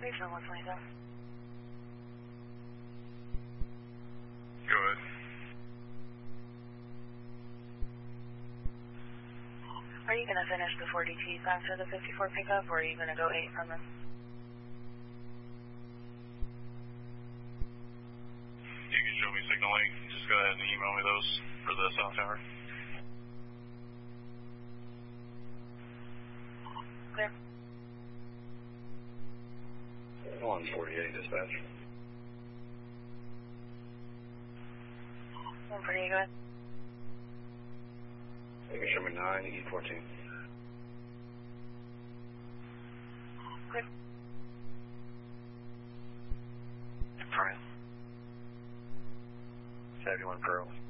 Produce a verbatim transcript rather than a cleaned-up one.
Regional one twenty-seven. Go ahead. Are you going to finish the forty Ts after the fifty-four pickup, or are you going to go eight from them? You can show me signal link. Just go ahead and email me those for the South Tower. Clear. one forty-eight dispatch. one forty-eight, go ahead. You can show me nine E fourteen. Clear. Pearl. seventy-one Pearl.